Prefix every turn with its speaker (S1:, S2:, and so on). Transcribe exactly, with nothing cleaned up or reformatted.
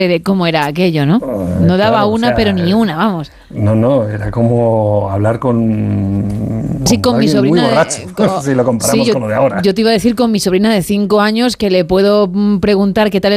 S1: cómo era aquello, ¿no?
S2: Uh,
S1: no daba
S2: claro,
S1: una,
S2: o sea,
S1: pero ni una, vamos.
S2: No, no, era como hablar con,
S1: Sí, con mi sobrina
S2: muy borracho,
S1: de, como,
S2: si lo comparamos
S1: sí, yo,
S2: con lo de ahora.
S1: Yo te iba a decir con mi sobrina de cinco años que le puedo preguntar qué tal el